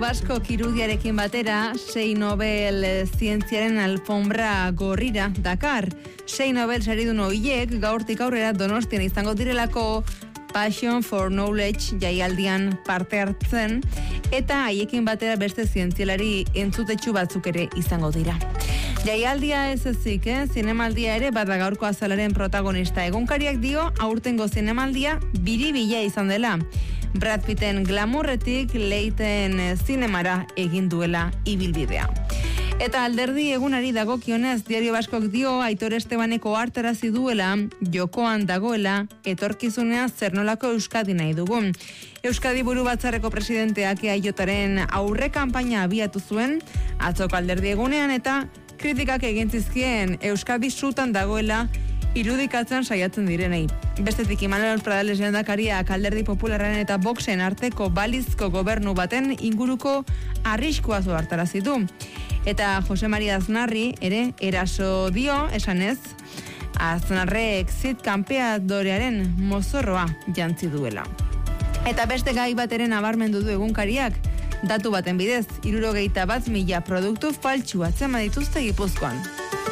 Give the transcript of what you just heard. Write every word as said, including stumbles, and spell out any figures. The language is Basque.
Basko kirudiarekin batera, sei Nobel zientziaren alfombra gorrira dakar. Sei Nobel saridun horiek gaurtik aurrera Donostian izango direlako Passion for Knowledge jaialdian parte hartzen, eta haiekin batera beste zientzialari entzutetsu batzuk ere izango dira. Jaialdia ez ezik, eh? Zinemaldia ere bada gaurko azalaren protagonista. Egunkariak dio aurtengo zinemaldia biribila izan dela. Brad Pitten glamurretik leiten zinemara egin duela ibilbidea. Eta alderdi egunari dagokionez, Diario Baskok dio Aitor Estebaneko hartarazi duela, jokoan dagoela, etorkizunean zer nolako Euskadi nahi dugun. Euskadi buru batzarreko presidenteak eaiotaren aurre kanpaina abiatu zuen, atzoko alderdi egunean, eta kritikak egin zizkien Euskadi sutan dagoela irudikatzen saiatzen direnei. Bestetik Imanol Pradales lehendakariak alderdi popularren eta Voxen arteko balizko gobernu baten inguruko arriskua zo hartarazi du. Eta Jose Maria Aznarri ere eraso dio, esanez, Aznarrek zit kanpeadorearen mozorroa jantzi duela. Eta beste gai bateren nabarmendu du egunkariak, datu baten bidez, hirurogeita bat mila produktu faltsu atzema dituzte Gipuzkoan.